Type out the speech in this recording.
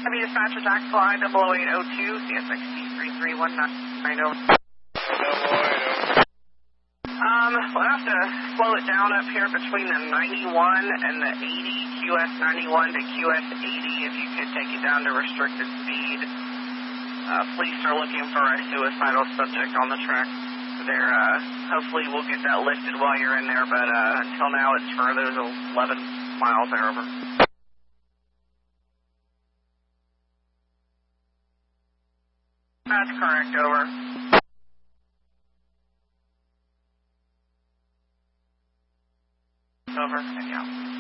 Heavy dispatcher, tax fly 00802, CSXT 3319, over. We'll have to slow it down up here between the 91 and the 80, QS 91 to QS 80, if you could take it down to restricted speed. Police are looking for a suicidal subject on the track. Hopefully we'll get that lifted while you're in there, but until now it's for those 11 miles there, over. That's correct, over. Over, and yeah.